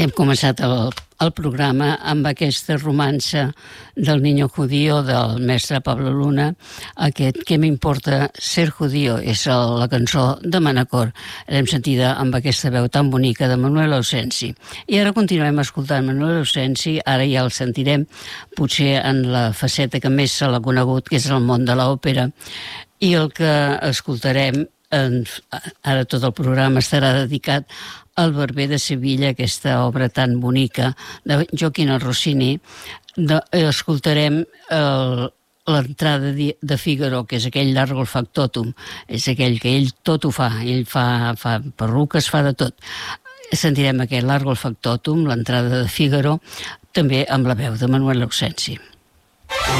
Hem començat el programa amb aquesta romança del Niño Judío del mestre Pablo Luna. Aquest "Què m'importa ser judío" és la cançó de Manacor. L'hem sentida amb aquesta veu tan bonica de Manuel Ausensi. I ara continuem escoltant Manuel Ausensi. Ara ja el sentirem potser en la faceta que més se l'ha conegut, que és el món de l'òpera. I el que escoltarem, ara tot el programa estarà dedicat al Barber de Sevilla, aquesta obra tan bonica de Gioachino Rossini. Escoltarem l'entrada de Figaro, que és aquell largo factotum, és aquell que ell tot ho fa, ell fa perruques, fa de tot. Sentirem aquest largo factotum, l'entrada de Figaro, també amb la veu de Manuel Ausensi.